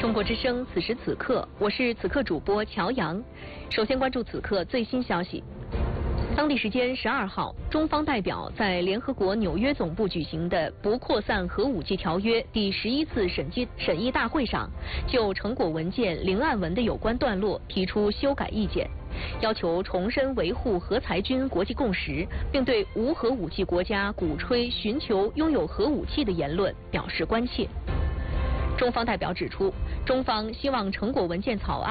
中国之声，此时此刻，我是此刻主播乔阳。首先关注此刻最新消息。当地时间12号，中方代表在联合国纽约总部举行的不扩散核武器条约第11次审议大会上，就成果文件零案文的有关段落提出修改意见，要求重申维护核裁军国际共识，并对无核武器国家鼓吹寻求拥有核武器的言论表示关切。中方代表指出，中方希望成果文件草案